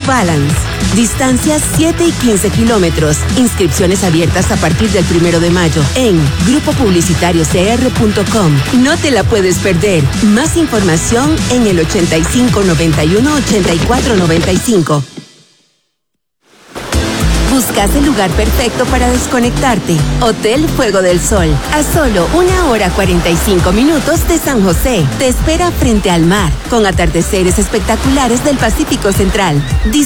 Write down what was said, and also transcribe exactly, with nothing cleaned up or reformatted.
Balance. Distancias siete y quince kilómetros. Inscripciones abiertas a partir del primero de mayo en grupo publicitario c r punto com. No te la puedes perder. Más información en el ochenta y cinco noventa y uno ochenta y cuatro noventa y cinco. ¿Buscas el lugar perfecto para desconectarte? Hotel Fuego del Sol, a solo una hora cuarenta y cinco minutos de San José. Te espera frente al mar, con atardeceres espectaculares del Pacífico Central.